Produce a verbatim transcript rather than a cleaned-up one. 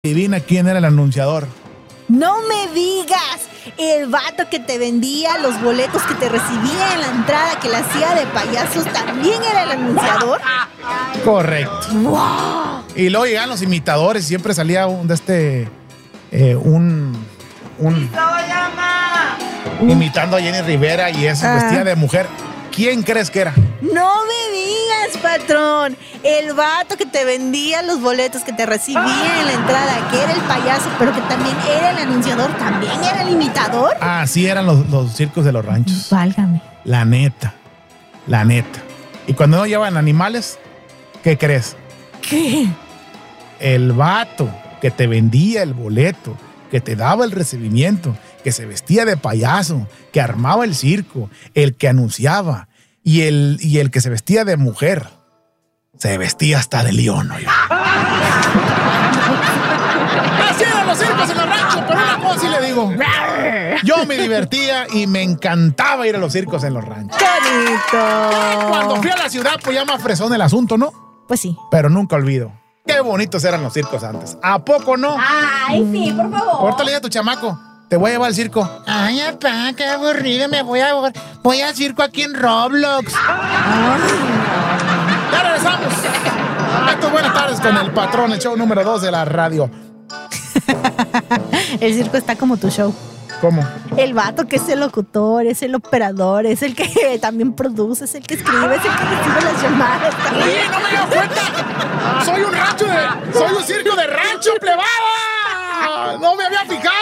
Adivina quién era el anunciador. No me digas, el vato que te vendía los boletos que te recibía en la entrada, que la hacía de payasos, ¿también era el anunciador? Correcto. ¡Wow! Y luego llegaban los imitadores, siempre salía un de este, eh, un, un imitando a Jenny Rivera y eso, Ah. vestida de mujer. ¿Quién crees que era? No me digas, patrón, el vato que te vendía los boletos, que te recibía en la entrada, que era el payaso, pero que también era el anunciador, ¿también era el imitador? Ah, sí, eran los, los circos de los ranchos. Válgame. La neta, la neta. Y cuando no llevan animales, ¿qué crees? ¿Qué? El vato que te vendía el boleto, que te daba el recibimiento, que se vestía de payaso, que armaba el circo, el que anunciaba y el, y el que se vestía de mujer, se vestía hasta de león, oye. Así eran los circos en los ranchos, pero una cosa sí le digo. Yo me divertía y me encantaba ir a los circos en los ranchos. ¡Qué bonito! Cuando fui a la ciudad, pues ya más fresón el asunto, ¿no? Pues sí. Pero nunca olvido. Qué bonitos eran los circos antes. ¿A poco no? Ay, sí, por favor. Ahorita le digo a tu chamaco, te voy a llevar al circo. Ay, papá, qué aburrido, me voy a voy al circo aquí en Roblox. Ya regresamos. Esto es Buenas Tardes con el patrón, el show número dos de la radio. El circo está como tu show. ¿Cómo? El vato que es el locutor, es el operador, es el que también produce, es el que escribe, es el que recibe las llamadas. Oye, no me dio cuenta. Soy un rancho de... Soy un circo de rancho, plebada. No me había fijado.